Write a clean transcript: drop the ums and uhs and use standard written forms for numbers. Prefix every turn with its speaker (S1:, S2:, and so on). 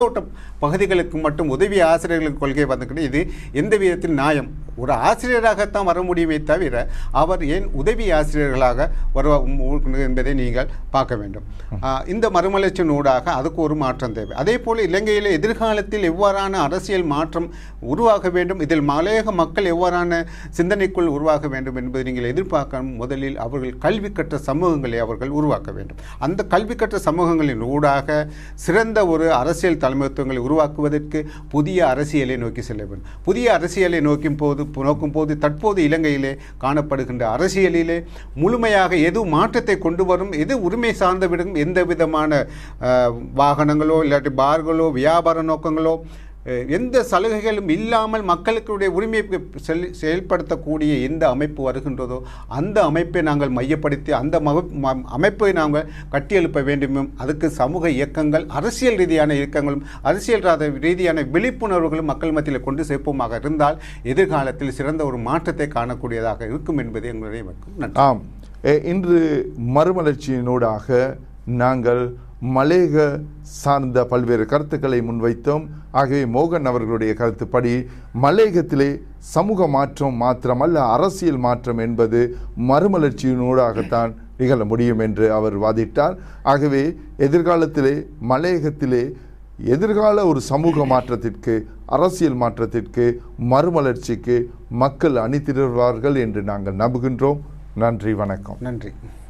S1: பகுதிகளுக்கு மட்டும் உதவி ஆசிரியர்களுக்கு கொள்கை வந்துக்கிட்டு இது எந்த விதத்தில் நியாயம்? ஒரு ஆசிரியராகத்தான் வர முடியுமே தவிர அவர் ஏன் உதவி ஆசிரியர்களாக வர என்பதை நீங்கள் பார்க்க வேண்டும். இந்த மறுமலர்ச்சியினூடாக அதுக்கு ஒரு மாற்றம் தேவை. அதே போல் இலங்கையில் எதிர்காலத்தில் எவ்வாறான அரசியல் மாற்றம் உருவாக வேண்டும், இதில் மலையக மக்கள் எவ்வாறான சிந்தனைக்குள் உருவாக வேண்டும் என்பதை நீங்கள் எதிர்பார்க்கணும். முதலில் அவர்கள் கல்வி கற்ற சமூகங்களை அவர்கள் உருவாக்க வேண்டும். அந்த கல்வி கற்ற சமூகங்களின் ஊடாக சிறந்த ஒரு அரசியல் தலைமைத்துவங்களை உருவாக்குவதற்கு புதிய அரசியலை நோக்கி செல்ல வேண்டும். புதிய அரசியலை நோக்கும் போது தற்போது இலங்கையிலே காணப்படுகின்ற அரசியலிலே முழுமையாக எது மாற்றத்தை கொண்டு வரும், எது உரிமை சார்ந்த விடும், எந்த விதமான வாகனங்களோ இல்லாட்டி பார்களோ வியாபார நோக்கங்களோ எந்த சலுகைகளும் இல்லாமல் மக்களுடைய உரிமையை செயல்படுத்தக்கூடிய எந்த அமைப்பு வருகின்றதோ அந்த அமைப்பை நாங்கள் மையப்படுத்தி அந்த அமைப்பை நாங்கள் கட்டியெழுப்ப வேண்டும். அதுக்கு சமூக இயக்கங்கள், அரசியல் ரீதியான இயக்கங்களும் அரசியல் ரீதியான விழிப்புணர்வுகளும் மக்கள் மத்தியில் கொண்டு சேர்ப்போமாக இருந்தால் எதிர்காலத்தில் சிறந்த ஒரு மாற்றத்தை காணக்கூடியதாக இருக்கும் என்பது எங்களுடைய நன்றி.
S2: ஆம், இன்று மறுமலர்ச்சியினூடாக நாங்கள் மலேக சார்ந்த பல்வேறு கருத்துக்களை முன்வைத்தோம். ஆகவே மோகன் அவர்களுடைய கருத்துப்படி மலேகத்திலே சமூக மாற்றம் மாத்திரமல்ல, அரசியல் மாற்றம் என்பது மறுமலர்ச்சியினூடாகத்தான் நிகழ முடியும் என்று அவர் வாதிட்டார். ஆகவே எதிர்காலத்திலே மலேகத்திலே எதிர்கால ஒரு சமூக மாற்றத்திற்கு, அரசியல் மாற்றத்திற்கு, மறுமலர்ச்சிக்கு மக்கள் அணிதிரள்வார்கள் என்று நாங்கள் நம்புகின்றோம். நன்றி, வணக்கம்.
S1: நன்றி.